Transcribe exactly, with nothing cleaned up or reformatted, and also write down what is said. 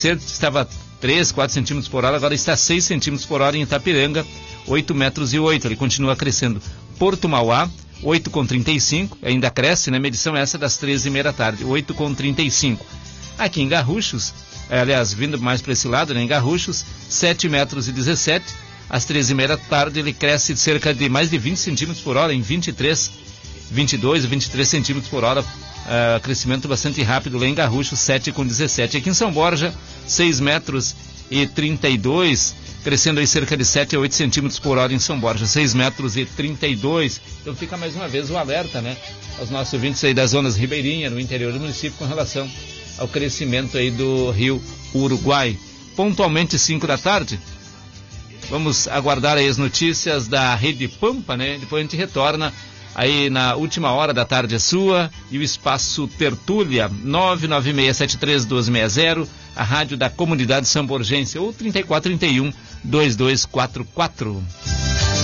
estava três, quatro centímetros por hora, agora está seis centímetros por hora em Itapiranga, oito metros e oito, ele continua crescendo. Porto Mauá, oito com trinta e cinco, ainda cresce, né? Medição essa das treze e meia da tarde, oito com trinta e cinco. Aqui em Garruchos, aliás, vindo mais para esse lado, né? Em Garruchos, sete metros e dezessete, às treze e meia da tarde ele cresce cerca de mais de vinte centímetros por hora, em vinte e três, vinte e dois, vinte e três centímetros por hora, uh, crescimento bastante rápido lá em Garruchos, sete com dezessete. Aqui em São Borja, seis metros e trinta e dois, crescendo aí cerca de sete a oito centímetros por hora em São Borja, seis metros e trinta e dois. Então fica mais uma vez o alerta, né, aos nossos ouvintes aí das zonas ribeirinhas, no interior do município, com relação ao crescimento aí do rio Uruguai. Pontualmente cinco da tarde, vamos aguardar aí as notícias da Rede Pampa, né, depois a gente retorna aí na última hora da tarde é sua e o espaço Tertúlia, nove nove seis sete três um dois seis zero, a rádio da comunidade samborgense, ou trinta e quatro trinta e um, vinte e dois quarenta e quatro.